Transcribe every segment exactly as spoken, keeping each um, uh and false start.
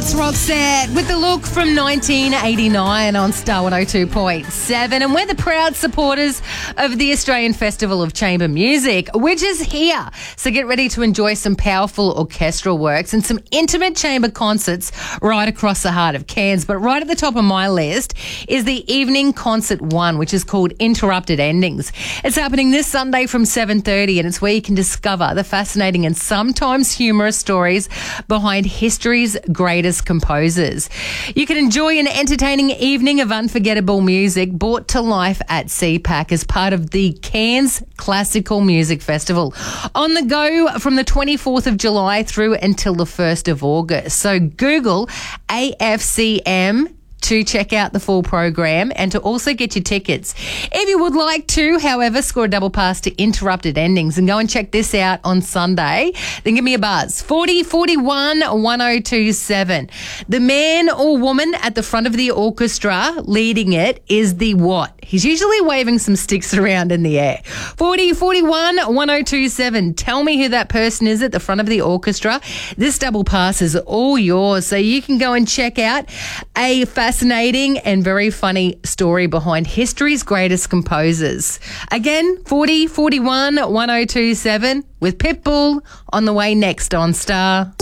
That's Roxette with the look from nineteen eighty-nine on Star one oh two point seven. And we're the proud supporters of the Australian Festival of Chamber Music, which is here. So get ready to enjoy some powerful orchestral works and some intimate chamber concerts right across the heart of Cairns. But right at the top of my list is the Evening Concert one, which is called Interrupted Endings. It's happening this Sunday from seven thirty, and it's where you can discover the fascinating and sometimes humorous stories behind history's greatest composers. You can enjoy an entertaining evening of unforgettable music brought to life at C PAC as part of the Cairns Classical Music Festival. On the go from the twenty-fourth of July through until the first of August. So Google A F C M to check out the full program and to also get your tickets. If you would like to, however, score a double pass to Interrupted Endings and go and check this out on Sunday, then give me a buzz. forty forty-one one oh two seven. The man or woman at the front of the orchestra leading it is the what? He's usually waving some sticks around in the air. forty forty-one one oh two seven. Tell me who that person is at the front of the orchestra. This double pass is all yours, so you can go and check out a fascinating and very funny story behind history's greatest composers. Again, forty forty-one one oh two seven with Pitbull on the way next on Star.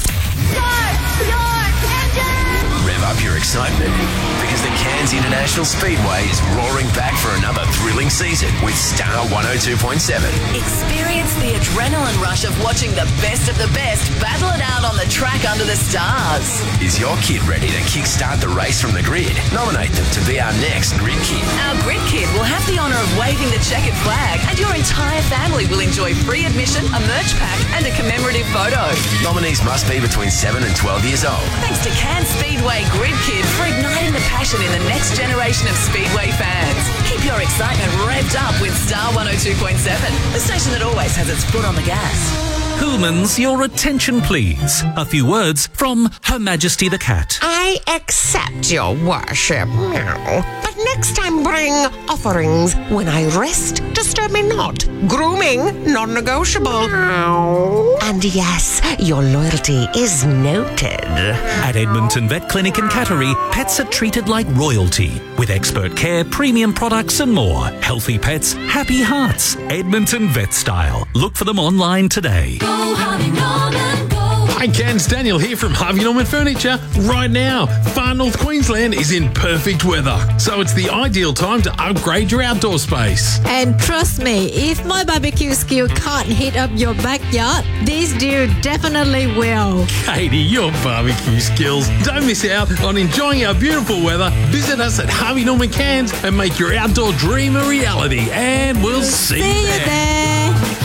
Rev up your excitement because the Cairns International Speedway is roaring back for another thrilling season with Star one oh two point seven. Experience the adrenaline rush of watching the best of the best battle it out on the track under the stars. Is your kid ready to kickstart the race from the grid? Nominate them to be our next Grid Kid. Our Grid Kid will have the honour of waving the checkered flag, and your entire family will enjoy free admission, a merch pack and a commemorative photo. Nominees must be between seven and twelve years old. Thanks to Cairns Speedway Grid Kid for igniting the passion in the next generation of Speedway fans. Keep your excitement revved up with Star one oh two point seven, the station that always has its foot on the gas. Hillman's, your attention please. A few words from Her Majesty the Cat. I accept your worship, meow. But next time bring offerings. When I rest, disturb me not. Grooming, non-negotiable. Meow. And yes, your loyalty is noted. At Edmonton Vet Clinic and Cattery, pets are treated like royalty with expert care, premium products and more. Healthy pets, happy hearts. Edmonton Vet Style. Look for them online today. Go Harvey Norman, go. Hi Cairns, Daniel here from Harvey Norman Furniture. Right now, Far North Queensland is in perfect weather, so it's the ideal time to upgrade your outdoor space. And trust me, if my barbecue skill can't heat up your backyard, this dude definitely will. Katie, your barbecue skills. Don't miss out on enjoying our beautiful weather. Visit us at Harvey Norman Cairns and make your outdoor dream a reality. And we'll see, See you you there. there.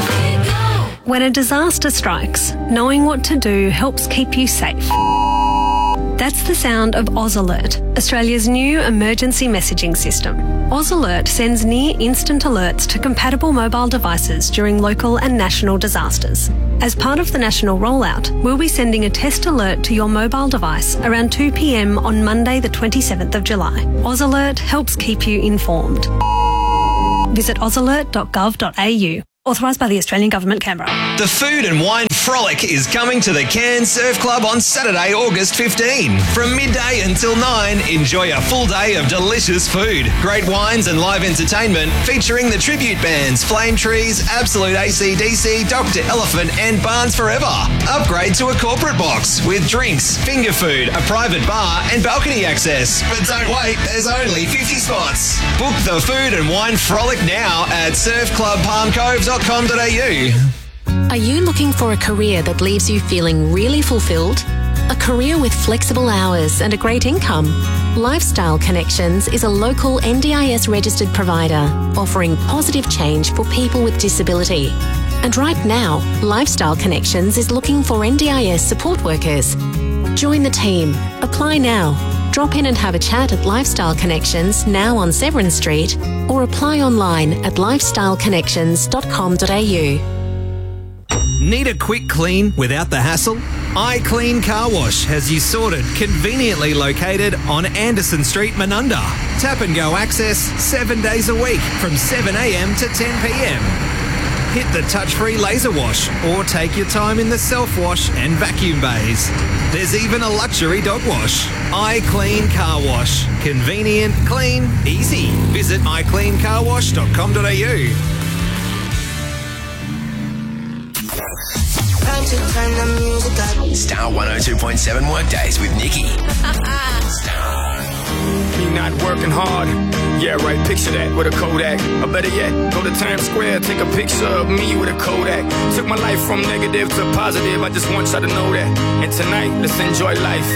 When a disaster strikes, knowing what to do helps keep you safe. That's the sound of Oz Alert, Australia's new emergency messaging system. Oz Alert sends near-instant alerts to compatible mobile devices during local and national disasters. As part of the national rollout, we'll be sending a test alert to your mobile device around two p.m. on Monday the twenty-seventh of July. Oz Alert helps keep you informed. Visit oz alert dot gov dot a u. Authorised by the Australian Government, Canberra. The Food and Wine Frolic is coming to the Cairns Surf Club on Saturday, August fifteenth. From midday until nine, enjoy a full day of delicious food, great wines and live entertainment featuring the tribute bands Flame Trees, Absolute A C D C, Doctor Elephant and Barnes Forever. Upgrade to a corporate box with drinks, finger food, a private bar and balcony access. But don't wait, there's only fifty spots. Book the Food and Wine Frolic now at surf club palm cove dot com dot a u. Are you looking for a career that leaves you feeling really fulfilled? A career with flexible hours and a great income? Lifestyle Connections is a local N D I S registered provider offering positive change for people with disability. And right now, Lifestyle Connections is looking for N D I S support workers. Join the team. Apply now. Drop in and have a chat at Lifestyle Connections now on Severn Street or apply online at lifestyle connections dot com dot a u. Need a quick clean without the hassle? iClean Car Wash has you sorted, conveniently located on Anderson Street, Menunda. Tap and go access seven days a week from seven a.m. to ten p.m. Hit the touch-free laser wash or take your time in the self-wash and vacuum bays. There's even a luxury dog wash. iClean Car Wash. Convenient, clean, easy. Visit i clean car wash dot com dot a u. Star one oh two point seven Workdays with Nikki. Me not working hard. Yeah, right, picture that with a Kodak. Or better yet, go to Times Square, take a picture of me with a Kodak. Took my life from negative to positive, I just want y'all to know that. And tonight, let's enjoy life.